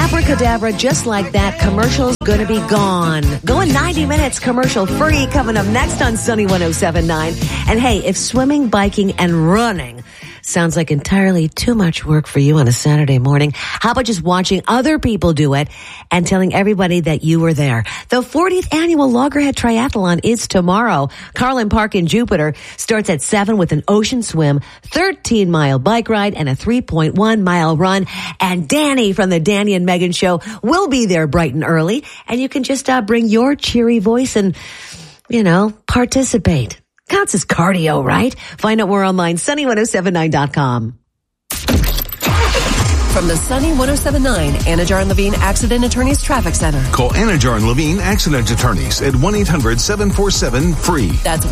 Abracadabra, just like that, commercial's gonna be gone. Going 90 minutes commercial free coming up next on Sunny 107.9. And hey, if swimming, biking, and running sounds like entirely too much work for you on a Saturday morning, how about just watching other people do it and telling everybody that you were there? The 40th annual Loggerhead Triathlon is tomorrow. Carlin Park in Jupiter starts at 7 with an ocean swim, 13-mile bike ride, and a 3.1-mile run. And Danny from the Danny and Megan Show will be there bright and early. And you can just bring your cheery voice and, participate. Counts as cardio, right? Find out more online, sunny1079.com. From the Sunny 107.9 Anajar and Levine Accident Attorneys Traffic Center. Call Anajar and Levine Accident Attorneys at 1-800-747-FREE. That's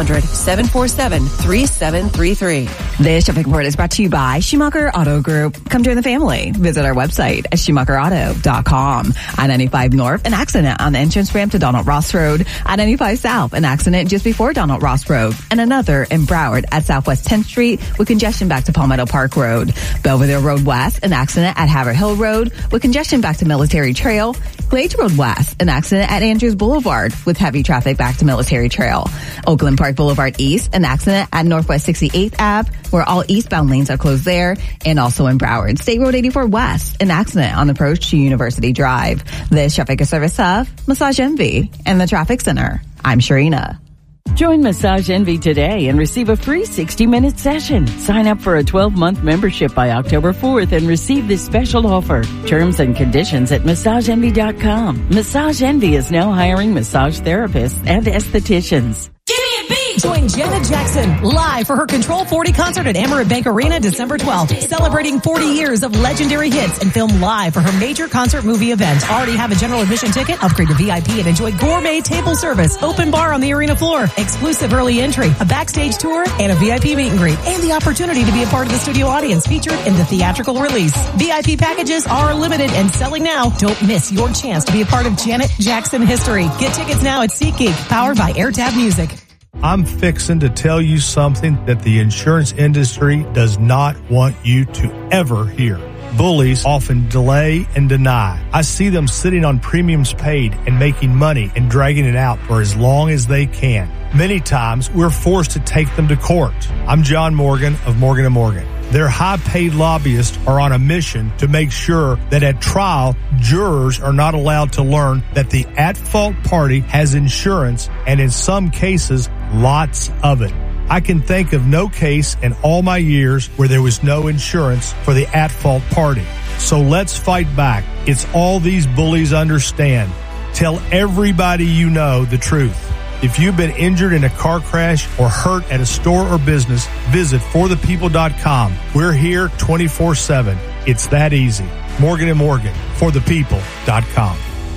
1-800-747-3733. This traffic report is brought to you by Schumacher Auto Group. Come join the family. Visit our website at SchumacherAuto.com. I-95 North, an accident on the entrance ramp to Donald Ross Road. I-95 South, an accident just before Donald Ross Road. And another in Broward at Southwest 10th Street with congestion back to Palmetto Park Road. Belvedere Road West, an accident at Havre Hill Road with congestion back to Military Trail. Glades Road West, an accident at Andrews Boulevard with heavy traffic back to Military Trail. Oakland Park Boulevard East, an accident at Northwest 68th Ave where all eastbound lanes are closed there, and also in Broward. State Road 84 West, an accident on the approach to University Drive. This traffic is service of Massage Envy and the Traffic Center. I'm Sharina. Join Massage Envy today and receive a free 60-minute session. Sign up for a 12-month membership by October 4th and receive this special offer. Terms and conditions at MassageEnvy.com. Massage Envy is now hiring massage therapists and estheticians. Join Janet Jackson live for her Control 40 concert at Amerant Bank Arena December 12th. Celebrating 40 years of legendary hits and filmed live for her major concert movie event. Already have a general admission ticket? Upgrade to VIP and enjoy gourmet table service, open bar on the arena floor, exclusive early entry, a backstage tour, and a VIP meet and greet. And the opportunity to be a part of the studio audience featured in the theatrical release. VIP packages are limited and selling now. Don't miss your chance to be a part of Janet Jackson history. Get tickets now at SeatGeek, powered by AirTab Music. I'm fixing to tell you something that the insurance industry does not want you to ever hear. Bullies often delay and deny. I see them sitting on premiums paid and making money and dragging it out for as long as they can. Many times, we're forced to take them to court. I'm John Morgan of Morgan & Morgan. Their high-paid lobbyists are on a mission to make sure that at trial, jurors are not allowed to learn that the at-fault party has insurance, and in some cases, lots of it. I can think of no case in all my years where there was no insurance for the at-fault party. So let's fight back. It's all these bullies understand. Tell everybody you know the truth. If you've been injured in a car crash or hurt at a store or business, visit forthepeople.com. We're here 24/7. It's that easy. Morgan & Morgan, forthepeople.com.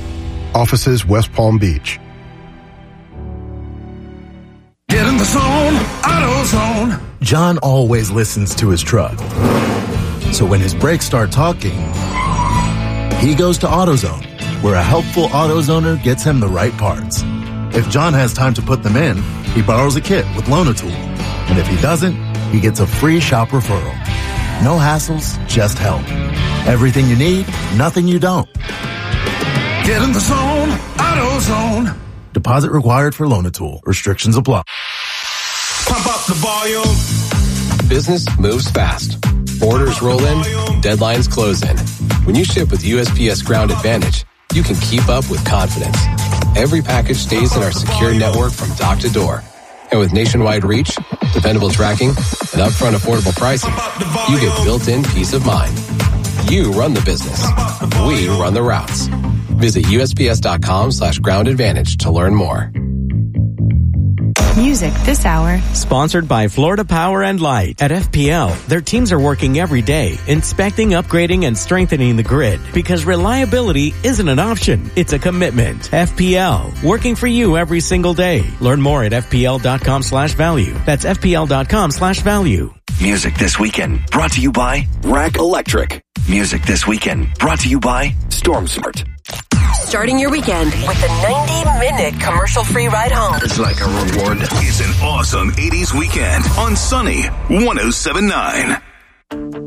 Offices, West Palm Beach. Get in the zone, AutoZone. John always listens to his truck. So when his brakes start talking, he goes to AutoZone, where a helpful AutoZoner gets him the right parts. If John has time to put them in, he borrows a kit with Loan-A-Tool. And if he doesn't, he gets a free shop referral. No hassles, just help. Everything you need, nothing you don't. Get in the zone, AutoZone. Deposit required for Loan-A-Tool. Restrictions apply. Pump up the volume. Business moves fast. Orders roll in, deadlines close in. When you ship with USPS Ground Advantage, you can keep up with confidence. Every package stays in our secure network from dock to door. And with nationwide reach, dependable tracking, and upfront affordable pricing, you get built-in peace of mind. You run the business. We run the routes. Visit USPS.com/Ground Advantage to learn more. Music this hour. Sponsored by Florida Power and Light. At FPL, their teams are working every day, inspecting, upgrading, and strengthening the grid. Because reliability isn't an option, it's a commitment. FPL, working for you every single day. Learn more at FPL.com/value. That's FPL.com/value. Music This Weekend, brought to you by Rack Electric. Music This Weekend, brought to you by StormSmart. Starting your weekend with a 90-minute commercial-free ride home. It's like a reward. It's an awesome 80s weekend on Sunny 107.9.